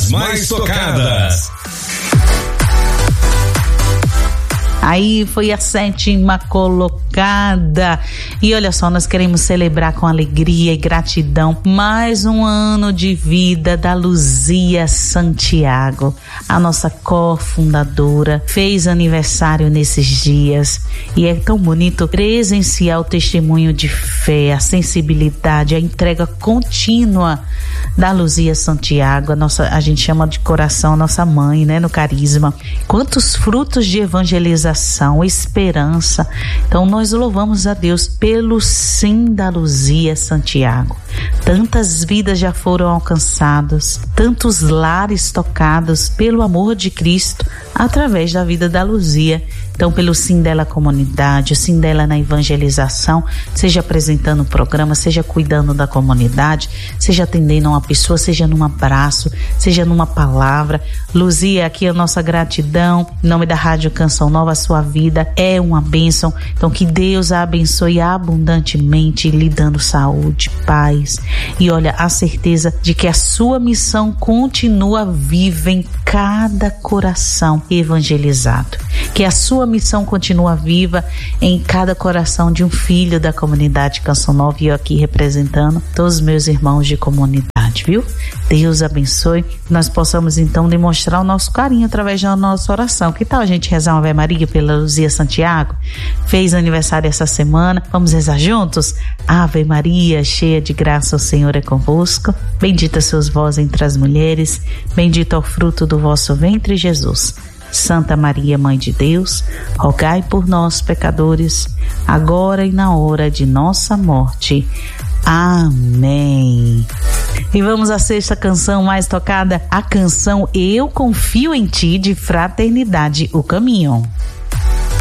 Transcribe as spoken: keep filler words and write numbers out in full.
As mais tocadas. Aí foi a sétima colocada. E olha só, nós queremos celebrar com alegria e gratidão mais um ano de vida da Luzia Santiago. A nossa cofundadora fez aniversário nesses dias. E é tão bonito presenciar o testemunho de fé, a sensibilidade, a entrega contínua da Luzia Santiago. A, nossa, a gente chama de coração, nossa mãe, né, no carisma. Quantos frutos de evangelização, esperança. Então nós louvamos a Deus pelo sim da Luzia Santiago. Tantas vidas já foram alcançadas, tantos lares tocados pelo amor de Cristo através da vida da Luzia. Então, pelo sim dela à comunidade, o sim dela na evangelização, seja apresentando o programa, seja cuidando da comunidade, seja atendendo uma pessoa, seja num abraço, seja numa palavra. Luzia, aqui a nossa gratidão, em nome da Rádio Canção Nova, a sua vida é uma bênção. Então, que Deus a abençoe abundantemente, lhe dando saúde, paz. E olha, a certeza de que a sua missão continua viva em cada coração evangelizado. Que a sua missão continua viva em cada coração de um filho da comunidade Canção Nova, e eu aqui representando todos os meus irmãos de comunidade, viu? Deus abençoe, que nós possamos então demonstrar o nosso carinho através da nossa oração. Que tal a gente rezar uma Ave Maria pela Luzia Santiago? Fez aniversário essa semana, vamos rezar juntos? Ave Maria, cheia de graça, o Senhor é convosco. Bendita sois vós entre as mulheres, bendito é o fruto do vosso ventre, Jesus. Santa Maria, Mãe de Deus, rogai por nós, pecadores, agora e na hora de nossa morte. Amém. E vamos à sexta canção mais tocada, a canção Eu Confio em Ti, de Fraternidade, o Caminho.